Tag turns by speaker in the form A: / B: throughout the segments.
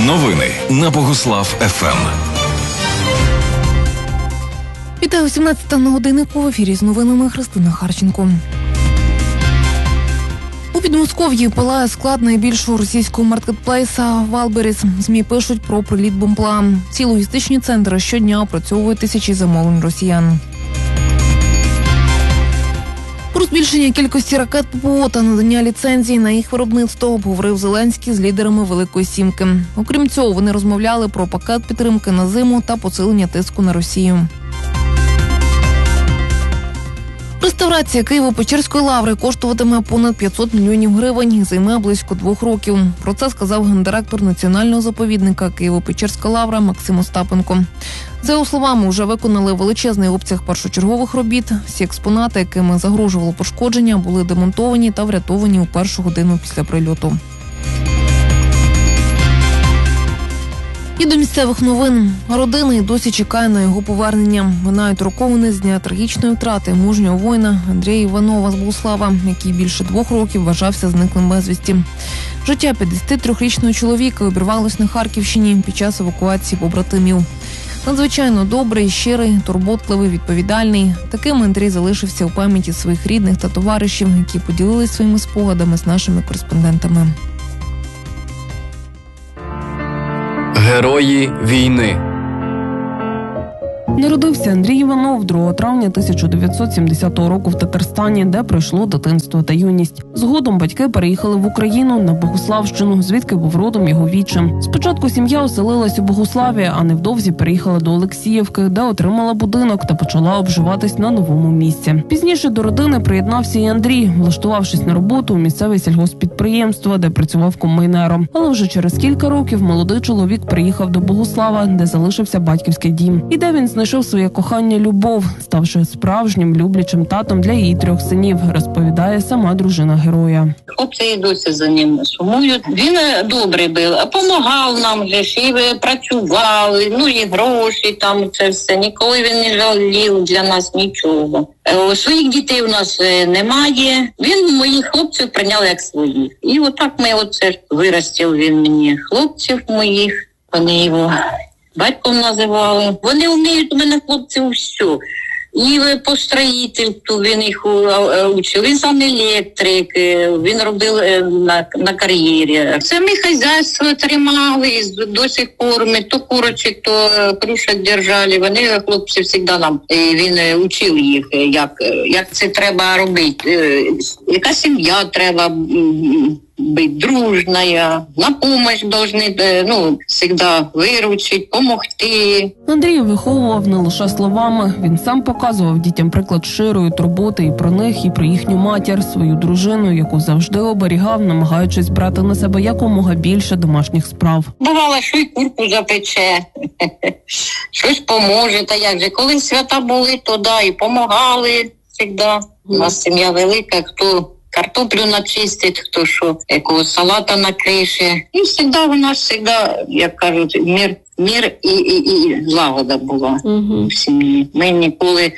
A: Новини на Богуслав ФМ.
B: Вітаю, 17 на годиннику, в ефірі з новинами Христина Харченко. У Підмосков'ї палає склад найбільшого російського маркетплейса «Валберіс». ЗМІ пишуть про приліт бомбла. Ці логістичні центри щодня опрацьовують тисячі замовлень росіян. Про збільшення кількості ракет ППО та надання ліцензій на їх виробництво обговорив Зеленський з лідерами Великої Сімки. Окрім цього, вони розмовляли про пакет підтримки на зиму та посилення тиску на Росію. Реставрація Києво-Печерської лаври коштуватиме понад 500 мільйонів гривень і займе близько 2 років. Про це сказав гендиректор Національного заповідника Києво-Печерська лавра Максим Остапенко. За його словами, вже виконали величезний обсяг першочергових робіт. Всі експонати, якими загрожувало пошкодження, були демонтовані та врятовані у першу годину після прильоту. І до місцевих новин. Родина й досі чекає на його повернення. Минають роковини з дня трагічної втрати мужнього воїна Андрія Іванова з Богуслава, який більше 2 років вважався зниклим безвісті. Життя 53-річного чоловіка обірвалось на Харківщині під час евакуації побратимів. Надзвичайно добрий, щирий, турботливий, відповідальний. Таким Андрій залишився у пам'яті своїх рідних та товаришів, які поділились своїми спогадами з нашими кореспондентами.
C: Герої війни.
D: Народився Андрій Іванов 2 травня 1970 року в Татарстані, де пройшло дитинство та юність. Згодом батьки переїхали в Україну на Богуславщину, звідки був родом його вітчим. Спочатку сім'я оселилась у Богуславі, а невдовзі переїхала до Олексіївки, де отримала будинок та почала обживатись на новому місці. Пізніше до родини приєднався і Андрій, влаштувавшись на роботу у місцеве сільгосппідприємство, де працював комбайнером. Але вже через кілька років молодий чоловік приїхав до Богуслава, де залишився батьківський дім. І де він знайшов своє кохання Любов, ставши справжнім люблячим татом для її 3 синів, розповідає сама дружина героя.
E: Хлопці і досі за ним сумують. Він добрий був, допомагав нам, і працювали, і гроші там, це все. Ніколи він не жалів для нас нічого. Своїх дітей у нас немає. Він моїх хлопців прийняв як своїх. І отак ми виростив він мені хлопців моїх, вони його батьком називали. Вони вміють у мене, хлопці, все. І по строїтельству він їх учив. Він сам електрик, він робив на кар'єрі. Це ми хазяйство тримали до сих пор. Ми то курочок, то крушок держали. Вони, хлопці, завжди нам. Він учив їх, як це треба робити. Яка сім'я треба бути дружная, на помощь должны, всегда виручити, помогти.
D: Андрій виховував не лише словами. Він сам показував дітям приклад щирої турботи і про них, і про їхню матір, свою дружину, яку завжди оберігав, намагаючись брати на себе якомога більше домашніх справ.
E: Бувало, що й курку запече, щось поможе, та як же. Коли свята були, то і помагали завжди. У нас сім'я велика, хто картоплю начистить, хто що, якого салата накрише. І завжди у нас, як кажуть, мир і злагода була в сім'ї. Ми ніколи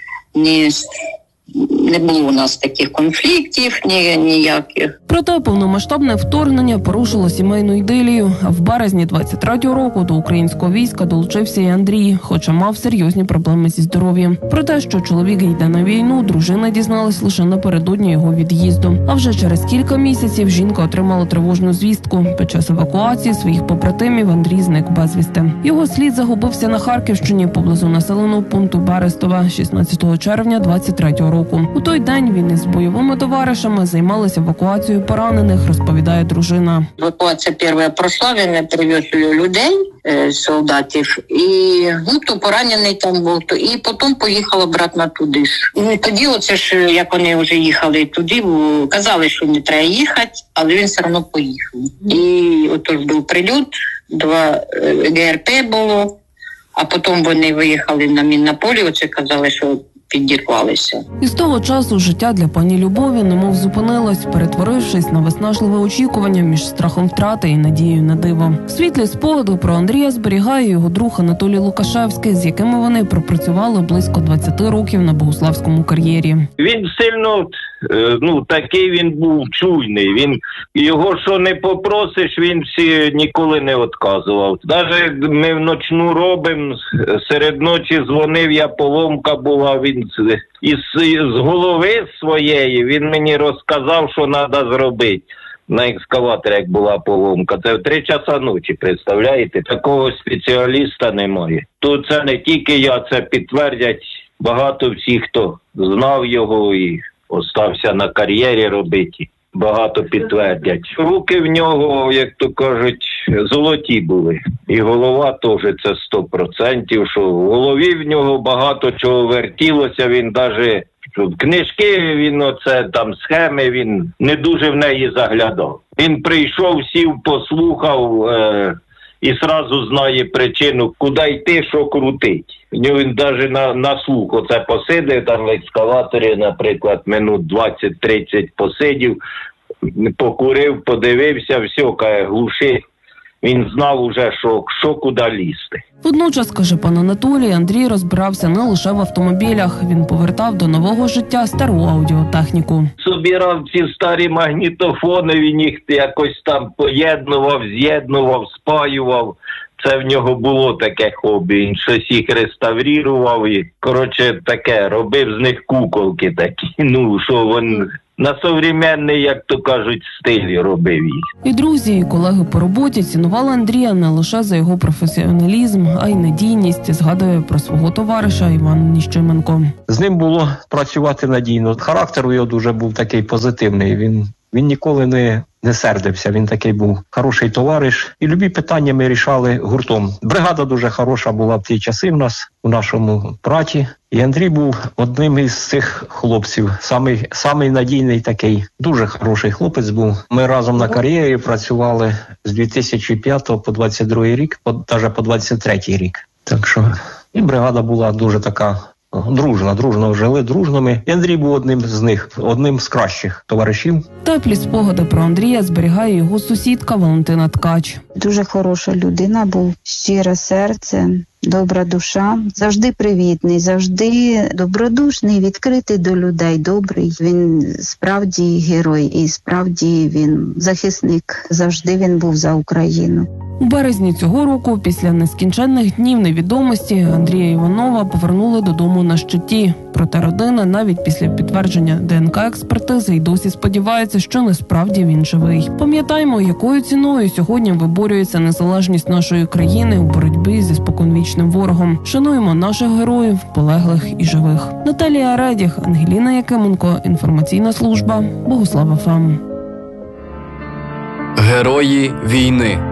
E: не було у нас таких конфліктів ніяких.
D: Проте повномасштабне вторгнення порушило сімейну ідилію. А в березні 23-го року до українського війська долучився і Андрій, хоча мав серйозні проблеми зі здоров'ям. Про те, що чоловік йде на війну, дружина дізналась лише напередодні його від'їзду. А вже через кілька місяців жінка отримала тривожну звістку. Під час евакуації своїх побратимів Андрій зник безвісти. Його слід загубився на Харківщині поблизу населеного пункту Берестове 16 червня 23-го року. У той день він із бойовими товаришами займалися евакуацією поранених, розповідає дружина.
E: Евакуація перша пройшла, він привез людей, солдатів, і то поранений там був, і потім поїхав обратно туди ж. І тоді як вони вже їхали туди, казали, що не треба їхати, але він все одно поїхав. І отож був прильот, 2 ГРП було, а потім вони виїхали на мінне поле, казали, що підірвалися.
D: І з того часу життя для пані Любові немов зупинилось, перетворившись на виснажливе очікування між страхом втрати і надією на диво. Світлі спогади про Андрія зберігає його друг Анатолій Лукашевський, з якими вони пропрацювали близько 20 років на богославському кар'єрі.
C: Він сильно, такий він був чуйний. Його що не попросиш, він всі ніколи не відказував. Навіть ми в ночну робимо, серед ночі дзвонив, я поломка була, він з голови своєї він мені розказав, що треба зробити. На екскаваторі, як була поломка. Це в 3 часа ночі, представляєте? Такого спеціаліста немає. Тут це не тільки я, це підтвердять багато всіх, хто знав його і остався на кар'єрі робити. Багато підтвердять. Руки в нього, як то кажуть, золоті були. І голова теж це 100%, що в голові в нього багато чого вертілося, він навіть книжки, схеми, він не дуже в неї заглядав. Він прийшов, сів, послухав і сразу знає причину, куди йти, що крутить. Він навіть на слух оце посидив, там в екскаваторі, наприклад, минут 20-30 посидів, покурив, подивився, все, каже, глуши. Він знав уже, що куди лізти.
D: Водночас, каже пан Анатолій, Андрій розбирався не лише в автомобілях. Він повертав до нового життя стару аудіотехніку.
C: Собирав ці старі магнітофони, він їх якось там поєднував, з'єднував, спаював. Це в нього було таке хобі. Він щось їх реставрував і, таке, робив з них куколки такі. Що він на современний, як то кажуть, стилі робив їх.
D: І друзі, і колеги по роботі цінували Андрія не лише за його професіоналізм, а й надійність, згадує про свого товариша Іван Ніщименко.
F: З ним було працювати надійно. Характер у його дуже був такий позитивний. Він ніколи не сердився, він такий був хороший товариш. І любі питання ми рішали гуртом. Бригада дуже хороша була в ті часи в нас, у нашому праті. І Андрій був одним із цих хлопців, самий надійний такий, дуже хороший хлопець був. Ми разом на кар'єрі працювали з 2005 по 22 рік, навіть по 23 рік. Так що і бригада була дуже така дружно жили, дружними. І Андрій був одним з них, одним з кращих товаришів.
D: Теплі спогади про Андрія зберігає його сусідка Валентина Ткач.
G: Дуже хороша людина, був щире серце, добра душа, завжди привітний, завжди добродушний, відкритий до людей, добрий. Він справді герой і справді він захисник. Завжди він був за Україну.
D: У березні цього року, після нескінченних днів невідомості, Андрія Іванова повернули додому на щиті. Проте родина навіть після підтвердження ДНК-експертизи й досі сподівається, що насправді він живий. Пам'ятаємо, якою ціною сьогодні виборюється незалежність нашої країни у боротьбі зі споконвічним ворогом. Шануємо наших героїв, полеглих і живих. Наталія Редіх, Ангеліна Якименко, інформаційна служба, Богослав ФМ.
A: Герої війни.